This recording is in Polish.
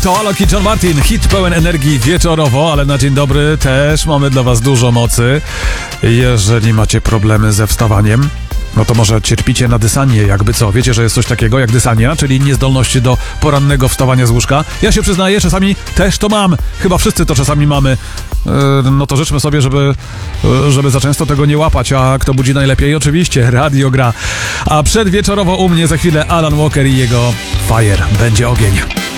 To Alok i John Martin, hit pełen energii wieczorowo, ale na dzień dobry też mamy dla was dużo mocy. Jeżeli macie problemy ze wstawaniem, no to może cierpicie na dysanię, jakby co. Wiecie, że jest coś takiego jak dysania, czyli niezdolność do porannego wstawania z łóżka. Ja się przyznaję, czasami też to mam. Chyba wszyscy to czasami mamy. No to życzmy sobie, żeby za często tego nie łapać. A kto budzi najlepiej? Oczywiście radio gra. A przedwieczorowo u mnie za chwilę Alan Walker i jego Fire. Będzie ogień.